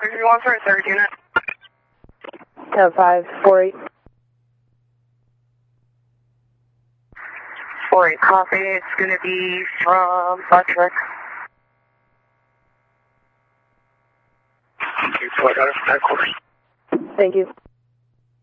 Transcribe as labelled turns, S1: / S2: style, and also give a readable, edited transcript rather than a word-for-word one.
S1: Cruiser 1 for a third unit.
S2: 10-5-4-8.
S1: 4-8 copy. It's going to be from Buckner.
S3: Okay, so I got it from headquarters.
S2: Thank you.